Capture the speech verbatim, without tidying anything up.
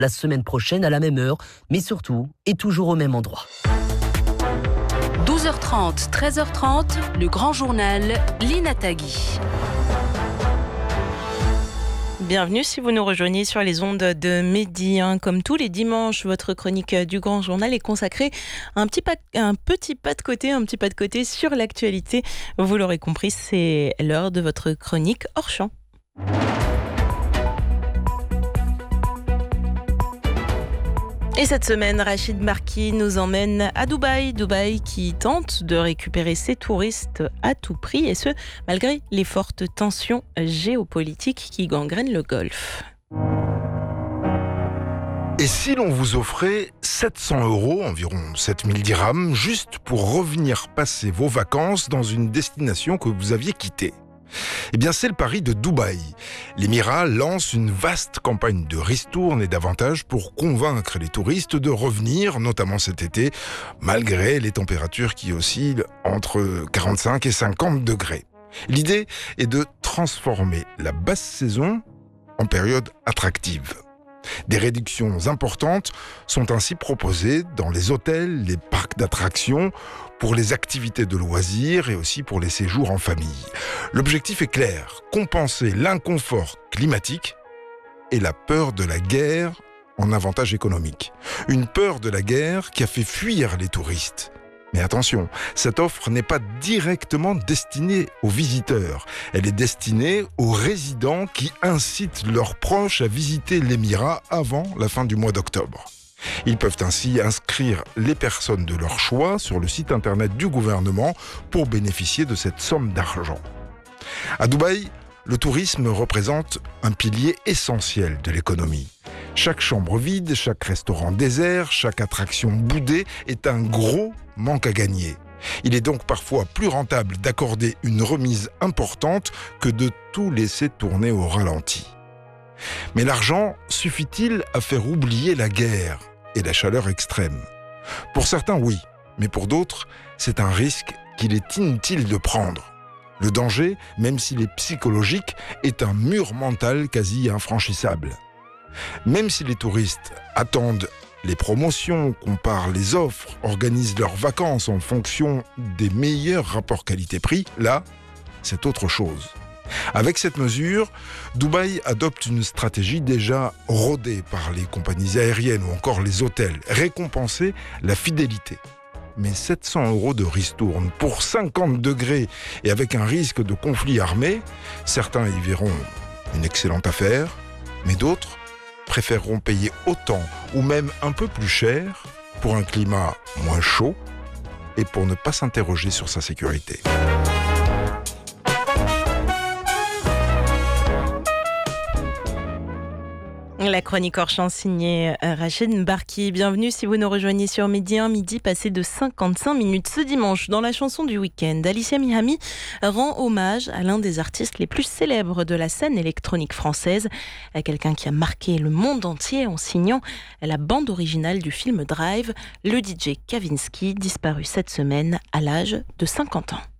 la semaine prochaine à la même heure, mais surtout et toujours au même endroit. douze heures trente, treize heures trente, le grand journal, Lina Tagui. Bienvenue si vous nous rejoignez sur les ondes de Midi. Comme tous les dimanches, votre chronique du Grand Journal est consacrée à un petit pas, un petit pas de côté, un petit pas de côté sur l'actualité. Vous l'aurez compris, c'est l'heure de votre chronique hors champ. Et cette semaine, Rachid Marki nous emmène à Dubaï. Dubaï qui tente de récupérer ses touristes à tout prix, et ce, malgré les fortes tensions géopolitiques qui gangrènent le Golfe. Et si l'on vous offrait sept cents euros, environ sept mille dirhams, juste pour revenir passer vos vacances dans une destination que vous aviez quittée ? Eh bien, c'est le pari de Dubaï. L'Émirat lance une vaste campagne de ristournes et d'avantages pour convaincre les touristes de revenir, notamment cet été, malgré les températures qui oscillent entre quarante-cinq et cinquante degrés. L'idée est de transformer la basse saison en période attractive. Des réductions importantes sont ainsi proposées dans les hôtels, les parcs d'attractions, pour les activités de loisirs et aussi pour les séjours en famille. L'objectif est clair, compenser l'inconfort climatique et la peur de la guerre en avantage économique. Une peur de la guerre qui a fait fuir les touristes. Mais attention, cette offre n'est pas directement destinée aux visiteurs. Elle est destinée aux résidents qui incitent leurs proches à visiter l'Émirat avant la fin du mois d'octobre. Ils peuvent ainsi inscrire les personnes de leur choix sur le site internet du gouvernement pour bénéficier de cette somme d'argent. À Dubaï, le tourisme représente un pilier essentiel de l'économie. Chaque chambre vide, chaque restaurant désert, chaque attraction boudée est un gros manque à gagner. Il est donc parfois plus rentable d'accorder une remise importante que de tout laisser tourner au ralenti. Mais l'argent suffit-il à faire oublier la guerre et la chaleur extrême ? Pour certains, oui, mais pour d'autres, c'est un risque qu'il est inutile de prendre. Le danger, même s'il est psychologique, est un mur mental quasi infranchissable. Même si les touristes attendent les promotions, comparent les offres, organisent leurs vacances en fonction des meilleurs rapports qualité-prix, là, c'est autre chose. Avec cette mesure, Dubaï adopte une stratégie déjà rodée par les compagnies aériennes ou encore les hôtels, récompenser la fidélité. Mais sept cents euros de ristourne pour cinquante degrés et avec un risque de conflit armé, certains y verront une excellente affaire, mais d'autres préféreront payer autant ou même un peu plus cher pour un climat moins chaud et pour ne pas s'interroger sur sa sécurité. La chronique hors champ signée Rachid Marki. Bienvenue si vous nous rejoignez sur Midi un, midi passé de cinquante-cinq minutes. Ce dimanche, dans la chanson du week-end, Alicia Miami rend hommage à l'un des artistes les plus célèbres de la scène électronique française, à quelqu'un qui a marqué le monde entier en signant la bande originale du film Drive, le D J Kavinsky, disparu cette semaine à l'âge de cinquante ans.